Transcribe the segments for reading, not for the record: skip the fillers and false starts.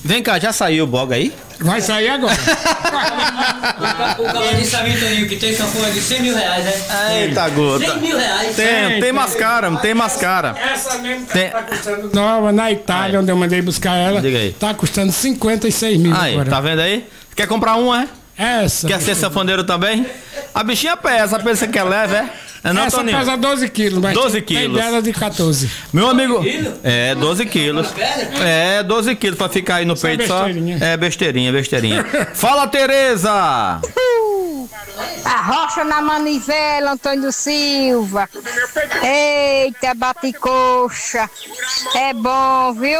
Vem cá, já saiu o boga aí? Vai sair agora. O cara disse a mim, Toninho, que tem sanfona de 100 mil reais, né? Eita, gota. 100 mil reais. Tem mascara, tem mascara. Essa mesmo Tem- tá custando nova na Itália, onde eu mandei buscar ela. Diga aí. Tá custando 56 mil Aí, agora. tá vendo aí? Quer comprar uma, é? Essa. Quer ser sanfoneiro também? A bichinha pesa, pensa que é leve, é? É não, Essa Toninho? pesa 12 quilos, mas 12 tem quilos. dela de 14. Meu amigo. quilos? É, 12 quilos. É, 12 quilos pra ficar aí no peito só. besteirinha. É, besteirinha. Fala, Tereza! A rocha na manivela, Antônio Silva. Eita, bate-coxa. É bom, viu?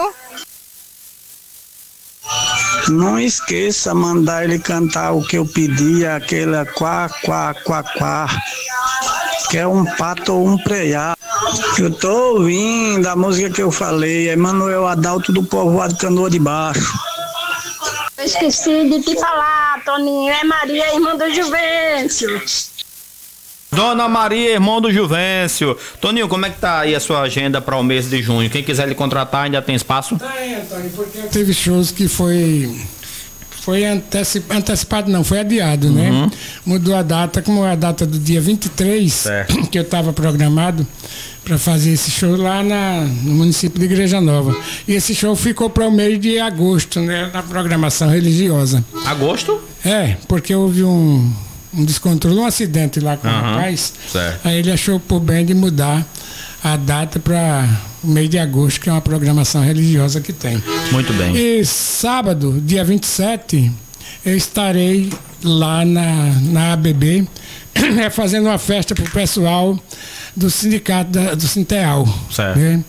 Não esqueça mandar ele cantar o que eu pedi, aquele quá, quá, quá, quá, que é um pato ou um preá. Eu tô ouvindo a música que eu falei, é Manuel Adalto do Povoado Canoa de Baixo. Eu esqueci de te falar, Toninho. É Maria, irmã do Juvencio. Dona Maria, irmão do Juvencio. Toninho, como é que tá aí a sua agenda para o mês de junho? Quem quiser lhe contratar ainda tem espaço? Tem, Antônio, porque teve shows que foi antecipado, não, foi adiado, né? Mudou a data, como é a data do dia 23, Certo. que eu estava programado para fazer esse show lá no município de Igreja Nova. E esse show ficou para o mês de agosto, né? Na programação religiosa. Agosto? É, porque houve um descontrole, um acidente lá com o rapaz. Certo. Aí ele achou por bem de mudar a data para o mês de agosto, que é uma programação religiosa que tem. Muito bem. E sábado, dia 27, eu estarei lá na ABB fazendo uma festa para o pessoal do sindicato do Sinteal. Certo. Né?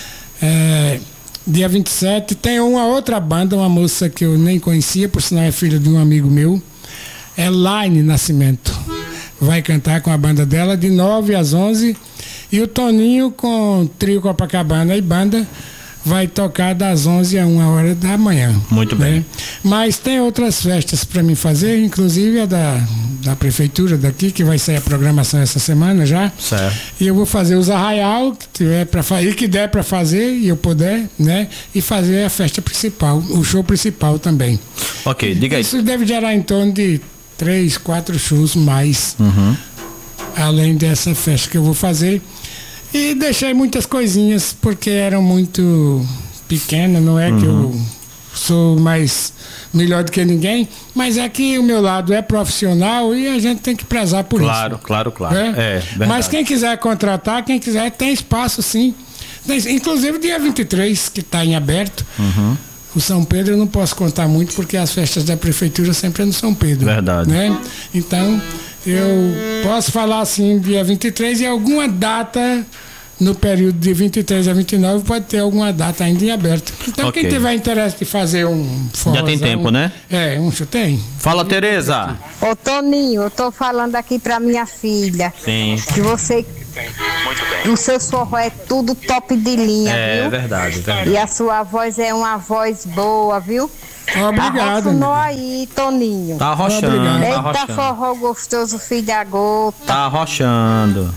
Dia 27 tem uma outra banda, uma moça que eu nem conhecia, por sinal é filha de um amigo meu, é Laine Nascimento. Vai cantar com a banda dela de 9 às 11 e o Toninho com o Trio Copacabana e banda vai tocar das 11 a 1 hora da manhã. Muito bem. Né? Mas tem outras festas para mim fazer, inclusive a da prefeitura daqui, que vai sair a programação essa semana já. Certo. E eu vou fazer os arraial que tiver para fazer, que der para fazer e eu puder, né? E fazer a festa principal, o show principal também. Ok, diga aí. Isso deve gerar em torno de 3, 4 shows mais, além dessa festa que eu vou fazer. E deixei muitas coisinhas porque eram muito pequenas, não é que eu sou melhor do que ninguém, mas é que o meu lado é profissional e a gente tem que prezar por isso. Claro. Né? É, verdade. Mas quem quiser contratar, quem quiser, tem espaço sim. Inclusive dia 23, que está em aberto. O São Pedro eu não posso contar muito porque as festas da prefeitura sempre é no São Pedro. Verdade. Né? Então, eu posso falar assim, dia 23 e alguma data no período de 23 a 29 pode ter alguma data ainda em aberto. Então, Ok. quem tiver interesse de fazer um forrozão, Já tem tempo, né? Um show tem. Fala, Tereza. Ô, Toninho, eu tô falando aqui pra minha filha. Sim. Que você. O seu forró é tudo top de linha, É viu? verdade. E a sua voz é uma voz boa, viu? Obrigado. Arroçou aí, Toninho. Tá arrochando, Obrigado. tá Eita, arrochando. forró gostoso, filho da gota. Tá arrochando.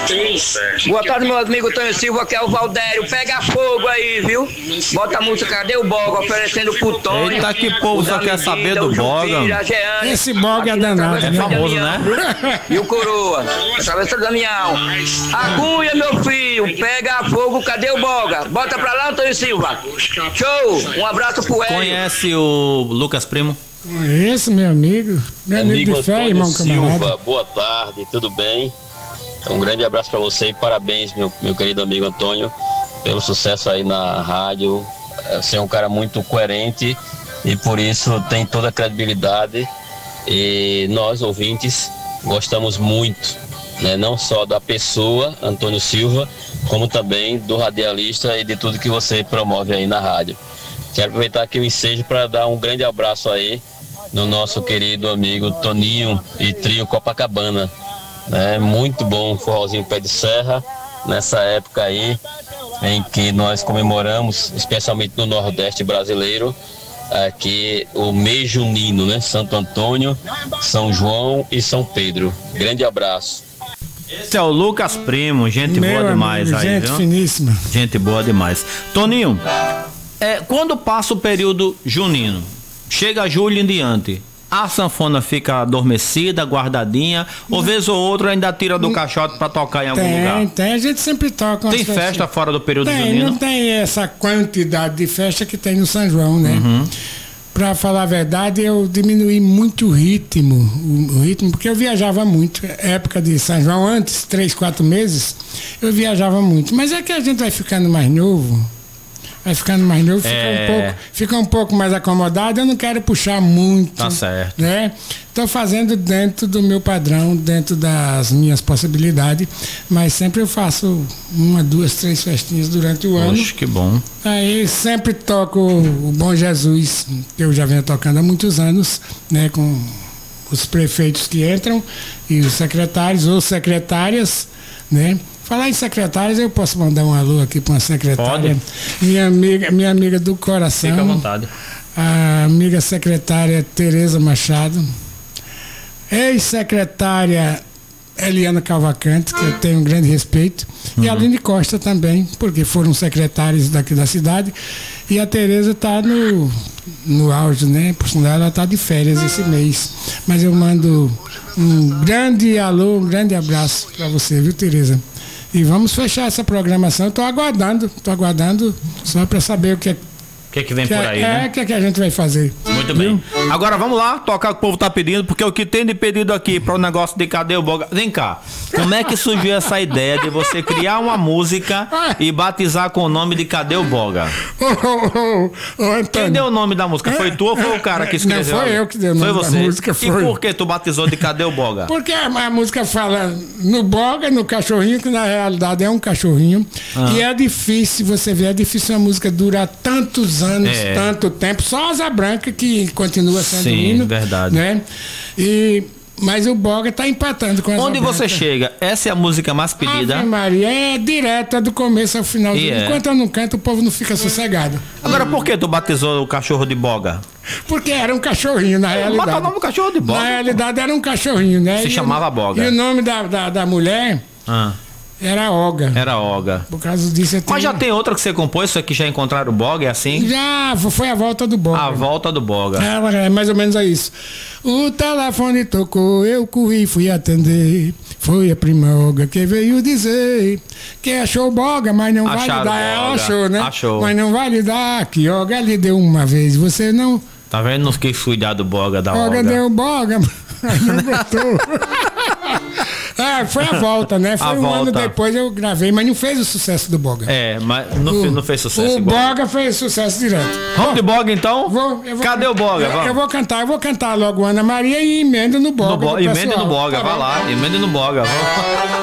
Boa tarde, meu amigo Tonho Silva, que é o Valdério. Pega fogo aí, viu? Bota a música, cadê o Boga? Oferecendo pro Tonho. Eita, que povo só quer saber do Boga. Esse Boga é danado, É né? famoso, né? E o Coroa, atravessa do Damião. Agulha, meu filho, pega fogo, cadê o Boga? Bota pra lá, Tonho Silva. Show! Um abraço pro Hélio. Conhece o Lucas Primo? Esse, meu amigo de fé, Antônio irmão camarada. Silva, boa tarde, tudo bem? Um grande abraço para você e parabéns, meu querido amigo Antônio, pelo sucesso aí na rádio. Você é um cara muito coerente e por isso tem toda a credibilidade. E nós, ouvintes, gostamos muito, né? Não só da pessoa, Antônio Silva, como também do radialista e de tudo que você promove aí na rádio. Quero aproveitar aqui o ensejo para dar um grande abraço aí no nosso querido amigo Toninho e Trio Copacabana. Muito bom, forrozinho pé de serra, nessa época aí em que nós comemoramos, especialmente no Nordeste brasileiro, aqui o mês junino, né? Santo Antônio, São João e São Pedro. Grande abraço. Esse é o Lucas Primo, gente Meu boa demais amigo, aí, gente viu? finíssima. Gente boa demais. Toninho, Quando passa o período junino, chega julho em diante, a sanfona fica adormecida, guardadinha, ou vez ou outra ainda tira do caixote pra tocar em algum lugar? Tem, a gente sempre toca. Tem festa fora do período junino? Não tem essa quantidade de festa que tem no São João, né? Pra falar a verdade, eu diminuí muito o ritmo, porque eu viajava muito. Época de São João, antes, 3, 4 meses, eu viajava muito. Mas é que a gente vai ficando mais novo, fica um pouco mais acomodado. Eu não quero puxar muito. Tá certo. Né? Estou fazendo dentro do meu padrão, dentro das minhas possibilidades, mas sempre eu faço 1, 2, 3 festinhas durante o ano. Poxa, que bom. Aí sempre toco o Bom Jesus, que eu já venho tocando há muitos anos, né, com os prefeitos que entram e os secretários ou secretárias, né? Falar em secretárias, eu posso mandar um alô aqui para uma secretária. Pode. Minha amiga do coração. Fica à vontade. A amiga secretária Tereza Machado. Ex-secretária Eliana Calvacante, que eu tenho um grande respeito. E a Aline Costa também, porque foram secretários daqui da cidade. E a Tereza está no auge, né? Por sinal, ela está de férias esse mês. Mas eu mando um grande alô, um grande abraço para você, viu, Tereza? E vamos fechar essa programação. Estou aguardando só para saber o que vem por aí, né? O que a gente vai fazer. Muito bem. Agora vamos lá, tocar o que o povo tá pedindo, porque o que tem de pedido aqui para o negócio de Cadê o Boga? Vem cá, como é que surgiu essa ideia de você criar uma música e batizar com o nome de Cadê o Boga? Quem deu o nome da música? Foi tu ou foi o cara que escreveu? Não, foi eu que dei o nome da música. E por que tu batizou de Cadê o Boga? Porque a música fala no boga, no cachorrinho, que na realidade é um cachorrinho. E é difícil, você vê, é difícil uma música durar tantos anos, tanto tempo. Só Asa Branca que continua sendo hino. Sim, verdade. Né? Mas o Boga tá empatando com Asa Onde Branca. você chega, essa é a música mais pedida? Ave Maria, é direta do começo ao final. Enquanto eu não canto, o povo não fica sossegado. Agora, por que tu batizou o cachorro de Boga? Porque era um cachorrinho, na realidade. Bota o nome do cachorro de Boga. Na realidade, era um cachorrinho, né? Se chamava Boga. E o nome da mulher era Olga. Era Olga. Por causa disso... Mas já tem outra que você compôs, isso aqui já encontraram o Boga, é assim? Já, foi a volta do Boga. A volta do Boga. É mais ou menos isso. O telefone tocou, eu corri e fui atender. Foi a prima Olga que veio dizer que achou o Boga, mas não vai lhe dar. Ela achou, né? Achou. Mas não vai lhe dar, que Olga lhe deu uma vez, você não... Tá vendo? Não fiquei cuidar do Boga da Olga. Olga deu Boga, mas não botou. Foi a volta, né? Foi um ano depois eu gravei, mas não fez o sucesso do Boga. Mas não fez sucesso igual. O Boga fez sucesso direto. Vamos de Boga então? Cadê o Boga? Eu vou cantar logo Ana Maria e emenda no Boga. Emenda no Boga, vai lá, emenda no Boga.